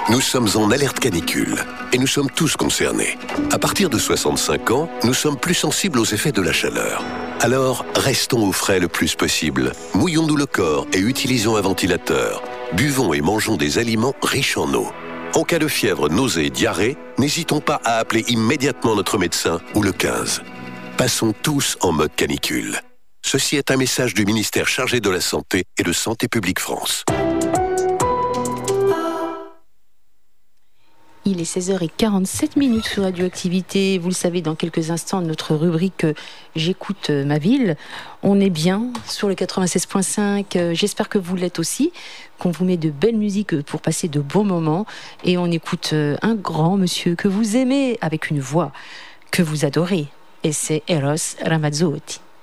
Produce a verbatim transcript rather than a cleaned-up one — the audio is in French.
Nous sommes en alerte canicule et nous sommes tous concernés. À partir de soixante-cinq ans, nous sommes plus sensibles aux effets de la chaleur. Alors, restons au frais le plus possible. Mouillons-nous le corps et utilisons un ventilateur. Buvons et mangeons des aliments riches en eau. En cas de fièvre, nausée, diarrhée, n'hésitons pas à appeler immédiatement notre médecin ou le quinze. Passons tous en mode canicule. Ceci est un message du ministère chargé de la Santé et de Santé publique France. Il est seize heures quarante-sept sur Radioactivité. Vous le savez, dans quelques instants, notre rubrique « J'écoute ma ville ». On est bien sur le quatre-vingt-seize virgule cinq. J'espère que vous l'êtes aussi, qu'on vous met de belles musiques pour passer de bons moments. Et on écoute un grand monsieur que vous aimez, avec une voix que vous adorez. Et c'est Eros Ramazzotti.